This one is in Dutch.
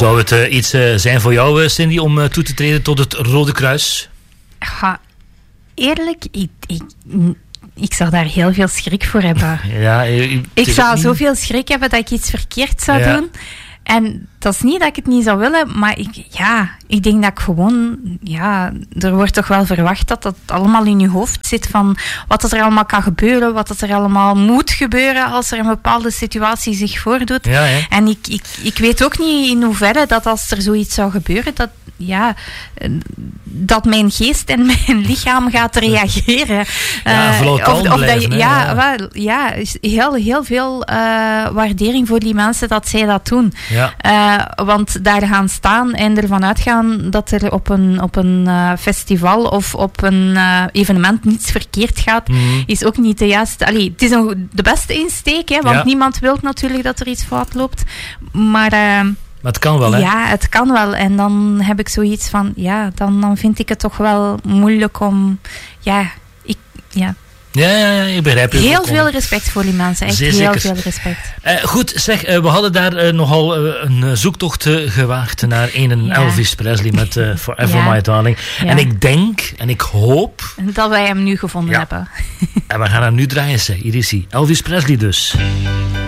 Zou het iets zijn voor jou, Cindy, om toe te treden tot het Rode Kruis? Ja, eerlijk, ik zou daar heel veel schrik voor hebben. Ja, ik zou zoveel schrik hebben dat ik iets verkeerd zou doen. En dat is niet dat ik het niet zou willen, maar ik denk dat ik gewoon... Ja, er wordt toch wel verwacht dat dat allemaal in je hoofd zit van wat er allemaal kan gebeuren, wat er allemaal moet gebeuren als er een bepaalde situatie zich voordoet. Ja. En ik weet ook niet in hoeverre dat als er zoiets zou gebeuren, dat mijn geest en mijn lichaam gaat reageren. Heel veel waardering voor die mensen dat zij dat doen. Ja. Want daar gaan staan en ervan uitgaan dat er op een festival of op een evenement niets verkeerd gaat, is ook niet de juiste... het is de beste insteek, hè, want niemand wil natuurlijk dat er iets fout loopt. Maar het kan wel, hè? Ja, het kan wel. En dan heb ik zoiets van... Dan vind ik het toch wel moeilijk om... Ja, ik begrijp het. Heel veel respect voor die mensen. Echt heel veel respect. Goed, zeg, we hadden daar nogal een zoektocht gewaagd naar een Elvis Presley met Forever My Darling. Ja. En ik denk en ik hoop... dat wij hem nu gevonden hebben. En we gaan hem nu draaien, zeg. Hier is hij. Elvis Presley dus.